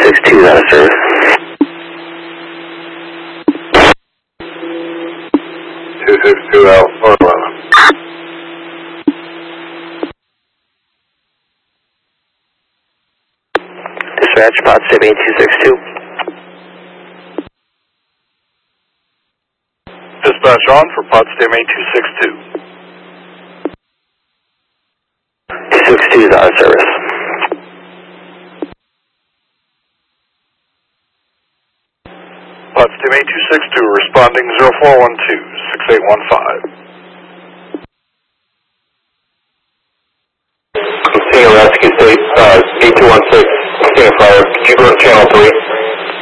8262 is out of service. 262 out 411. Dispatch, Potsdam 8262. Dispatch on for Potsdam 8262. 262 is out of service. Potsdam 8262 responding 0412-6815. I'm seeing a rescue state, 8216, seeing a fire. Could you go to channel 3?